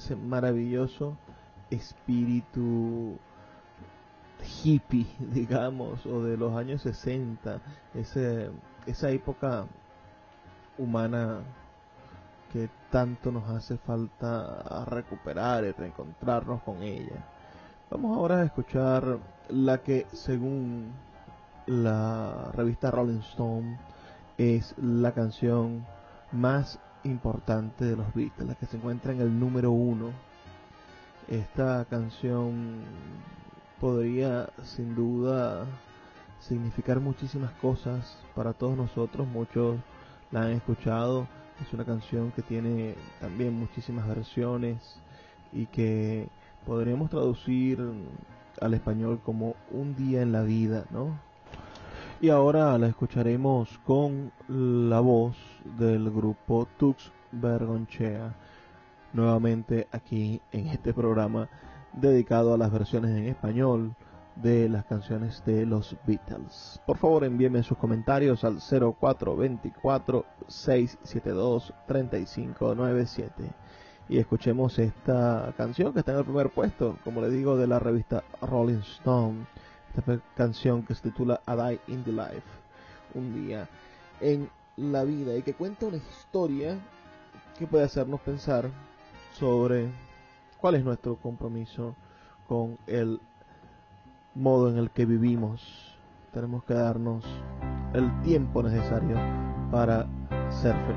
ese maravilloso espíritu hippie, digamos, o de los años 60, esa época humana que tanto nos hace falta recuperar y reencontrarnos con ella. Vamos ahora a escuchar la que, según la revista Rolling Stone, es la canción más importante de los Beatles, la que se encuentra en el número 1. Esta canción podría sin duda significar muchísimas cosas para todos nosotros. Muchos la han escuchado. Es una canción que tiene también muchísimas versiones y que podríamos traducir al español como un día en la vida, ¿no? Y ahora la escucharemos con la voz del grupo Tux Bergonchea, nuevamente aquí en este programa dedicado a las versiones en español de las canciones de los Beatles. Por favor, envíenme sus comentarios al 0424-672-3597 y escuchemos esta canción que está en el primer puesto, como le digo, de la revista Rolling Stone. Esta canción que se titula A Day in the Life, un día en la vida, y que cuenta una historia que puede hacernos pensar sobre cuál es nuestro compromiso con el modo en el que vivimos. Tenemos que darnos el tiempo necesario para ser felices.